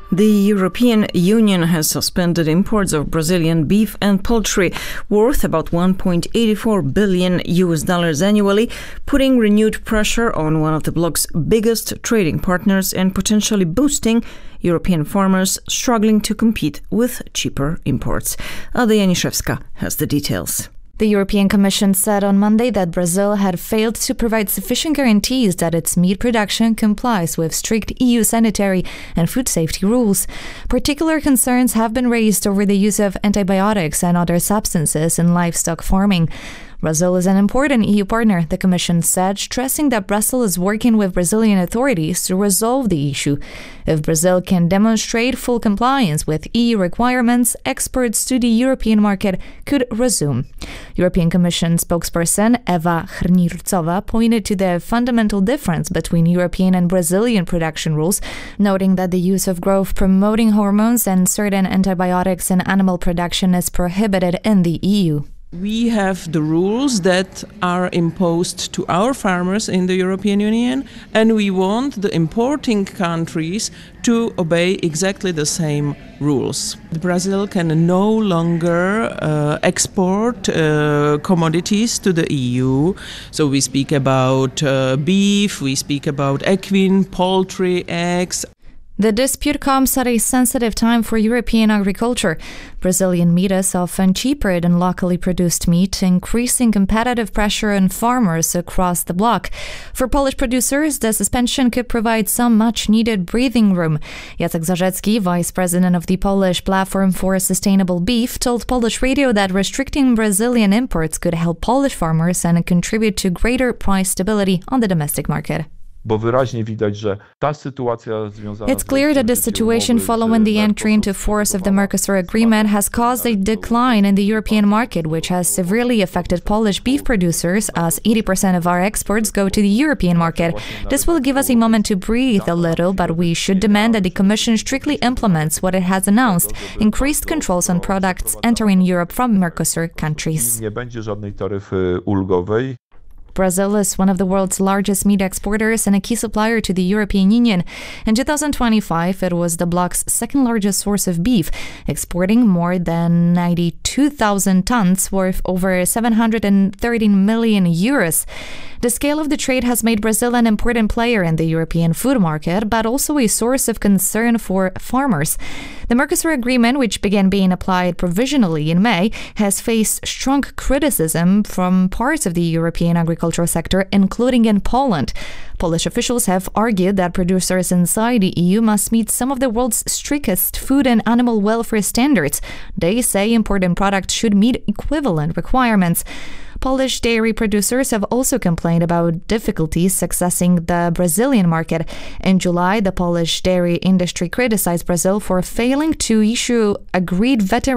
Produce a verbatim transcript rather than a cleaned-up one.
The European Union has suspended imports of Brazilian beef and poultry worth about one point eight four billion U S dollars annually, putting renewed pressure on one of the bloc's biggest trading partners and potentially boosting European farmers struggling to compete with cheaper imports. Ada Janiszewska has the details. The European Commission said on Monday that Brazil had failed to provide sufficient guarantees that its meat production complies with strict E U sanitary and food safety rules. Particular concerns have been raised over the use of antibiotics and other substances in livestock farming. Brazil is an important E U partner, the Commission said, stressing that Brussels is working with Brazilian authorities to resolve the issue. If Brazil can demonstrate full compliance with E U requirements, exports to the European market could resume. European Commission spokesperson Eva Hrnircova pointed to the fundamental difference between European and Brazilian production rules, noting that the use of growth-promoting hormones and certain antibiotics in animal production is prohibited in the E U. We have the rules that are imposed to our farmers in the European Union, and we want the importing countries to obey exactly the same rules. Brazil can no longer uh, export uh, commodities to the E U. So we speak about uh, beef, we speak about equine, poultry, eggs. The dispute comes at a sensitive time for European agriculture. Brazilian meat is often cheaper than locally produced meat, increasing competitive pressure on farmers across the bloc. For Polish producers, the suspension could provide some much-needed breathing room. Jacek Zarzecki, vice president of the Polish Platform for Sustainable Beef, told Polish Radio that restricting Brazilian imports could help Polish farmers and contribute to greater price stability on the domestic market. It's clear that the situation following the entry into force of the Mercosur agreement has caused a decline in the European market, which has severely affected Polish beef producers, as eighty percent of our exports go to the European market. This will give us a moment to breathe a little, but we should demand that the Commission strictly implements what it has announced: increased controls on products entering Europe from Mercosur countries. Brazil is one of the world's largest meat exporters and a key supplier to the European Union. In two thousand twenty-five, it was the bloc's second largest source of beef, exporting more than ninety-two thousand tons worth over seven hundred thirteen million euros. The scale of the trade has made Brazil an important player in the European food market, but also a source of concern for farmers. The Mercosur agreement, which began being applied provisionally in May, has faced strong criticism from parts of the European agricultural sector, including in Poland. Polish officials have argued that producers inside the E U must meet some of the world's strictest food and animal welfare standards. They say imported products should meet equivalent requirements. Polish dairy producers have also complained about difficulties accessing the Brazilian market. In July, the Polish dairy industry criticized Brazil for failing to issue agreed veterinary